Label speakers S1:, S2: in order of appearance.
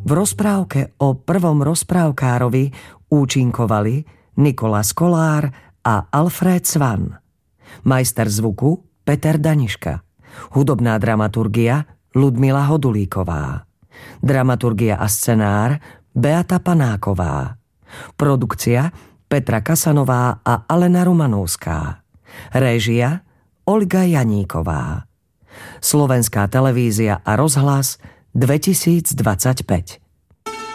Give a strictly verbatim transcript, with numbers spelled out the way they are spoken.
S1: V rozprávke o prvom rozprávkárovi účinkovali Nicolas Collár a Alfred Swan. Majster zvuku Peter Daniška. Hudobná dramaturgia Ludmila Hodulíková. Dramaturgia a scenár Beata Panáková. Produkcia Petra Kasanová a Alena Rumanovská. Réžia Olga Janíková. Slovenská televízia a rozhlas dvetisícdvadsaťpäť.